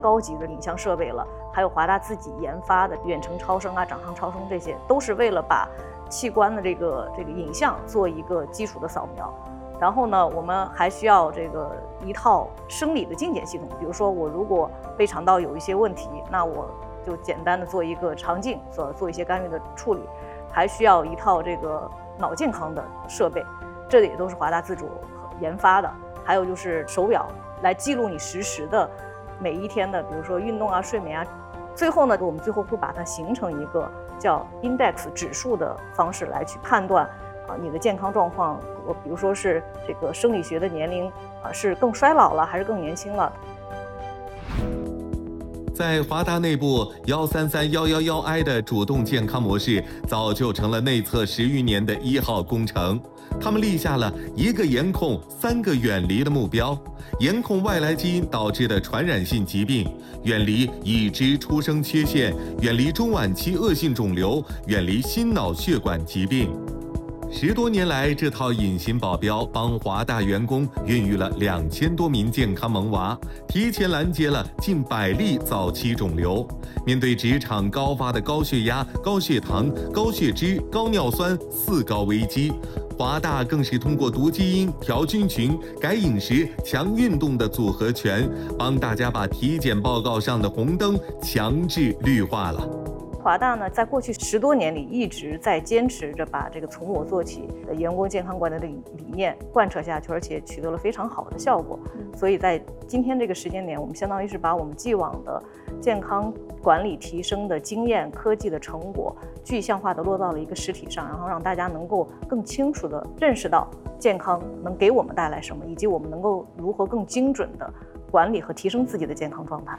高级的影像设备了，还有华大自己研发的远程超声啊、掌上超声，这些都是为了把器官的这个影像做一个基础的扫描。然后呢，我们还需要一套生理的镜检系统，比如说我如果胃肠道有一些问题，那我就简单的做一个肠镜，做一些干预的处理，还需要一套脑健康的设备，这也都是华大自主研发的。还有就是手表来记录你实时的每一天的，比如说运动啊、睡眠啊。最后呢，我们最后会把它形成一个叫 index 指数的方式来去判断你的健康状况。比如说是生理学的年龄是更衰老了还是更年轻了。 在华大内部，133111i 的主动健康模式早就成了内测10余年的1号工程。他们立下了1个严控、3个远离的目标：严控外来基因导致的传染性疾病，远离已知出生缺陷，远离中晚期恶性肿瘤，远离心脑血管疾病。10多年来，这套隐形保镖帮华大员工孕育了2000多名健康萌娃，提前拦截了近100例早期肿瘤。面对职场高发的高血压、高血糖、高血脂、高尿酸4高危机，华大更是通过读基因、调菌群、改饮食、强运动的组合拳，帮大家把体检报告上的红灯强制绿化了。 华大呢，在过去10多年里一直在坚持着把从我做起的员工健康管理的理念贯彻下去，而且取得了非常好的效果。所以在今天这个时间点，我们相当于是把我们既往的健康管理提升的经验、科技的成果具象化的落到了一个实体上，然后让大家能够更清楚地认识到健康能给我们带来什么，以及我们能够如何更精准地管理和提升自己的健康状态。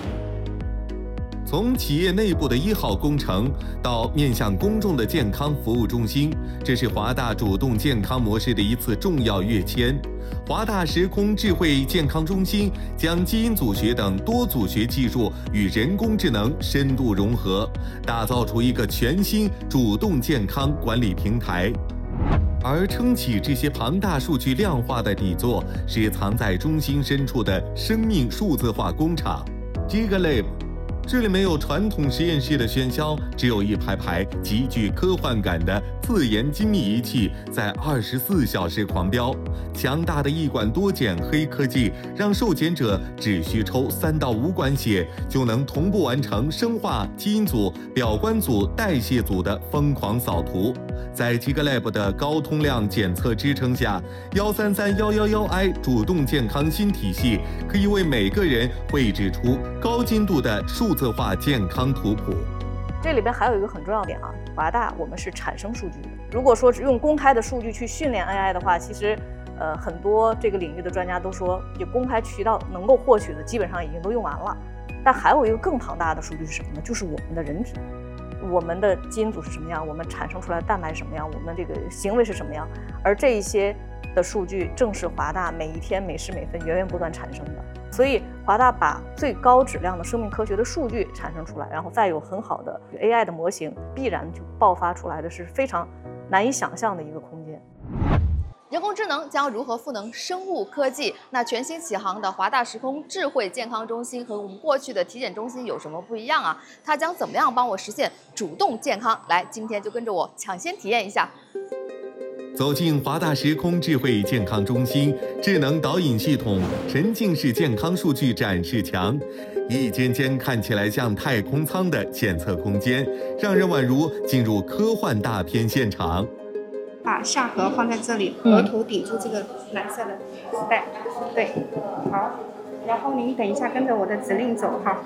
从企业内部的1号工程到面向公众的健康服务中心，这是华大主动健康模式的一次重要跃迁。华大时空智慧健康中心将基因组学等多组学技术与人工智能深度融合，打造出一个全新主动健康管理平台。而撑起这些庞大数据量化的底座，是藏在中心深处的生命数字化工厂 GigaLab。这里没有传统实验室的喧嚣，只有一排排极具科幻感的自研精密仪器在24小时狂飙。强大的一管多检黑科技，让受检者只需抽3到5管血，就能同步完成生化、基因组、表观组、代谢组的疯狂扫图。在 GigaLab 的高通量检测支撑下，133111i 主动健康新体系可以为每个人绘制出高精度的数字化健康图谱。 这里边还有一个很重要点华大我们是产生数据的。如果说用公开的数据去训练 AI 的话，其实很多这个领域的专家都说，有公开渠道能够获取的基本上已经都用完了。但还有一个更庞大的数据是什么呢？就是我们的人体。我们的基因组是什么样，我们产生出来的蛋白是什么样，我们行为是什么样，而这一些的数据正是华大每一天每时每分源源不断产生的。所以华大把最高质量的生命科学的数据产生出来，然后再有很好的 AI 的模型，必然就爆发出来的是非常难以想象的一个空间。 人工智能将如何赋能生物科技？那全新启航的华大时空智慧健康中心和我们过去的体检中心有什么不一样啊？它将怎么样帮我实现主动健康？来，今天就跟着我抢先体验一下。 走进华大时空智慧健康中心，智能导引系统、沉浸式健康数据展示墙，一间间看起来像太空舱的检测空间，让人宛如进入科幻大片现场。 把下颌放在这里，额头顶住这个蓝色的纸袋，对，好，然后您等一下跟着我的指令走哈。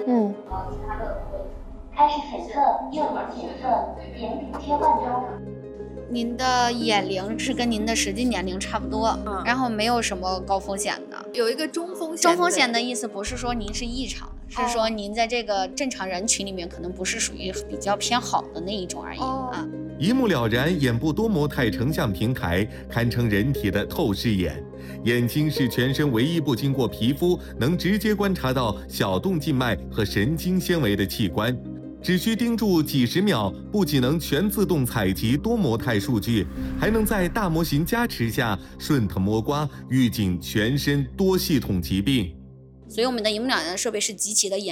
开始检测，右眼检测，眼底切换中。 您的眼龄是跟您的实际年龄差不多，然后没有什么高风险的。 有一个中风险。 中风险的意思不是说您是异常，是说您在这个正常人群里面可能不是属于比较偏好的那一种而已啊。 一目了然，眼部多模态成像平台堪称人体的透视眼。眼睛是全身唯一不经过皮肤能直接观察到小动静脉和神经纤维的器官。只需盯住几十秒，不仅能全自动采集多模态数据，还能在大模型加持下顺藤摸瓜，预警全身多系统疾病。 所以我们的一目了然的设备是极其的严